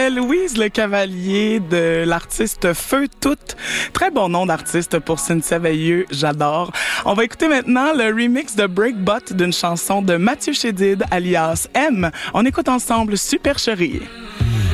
Louise Le Cavalier de l'artiste Feu Toute. Très bon nom d'artiste pour Cynthia Veilleux, j'adore. On va écouter maintenant le remix de Breakbot d'une chanson de Mathieu Chédid alias M. On écoute ensemble Supercherie.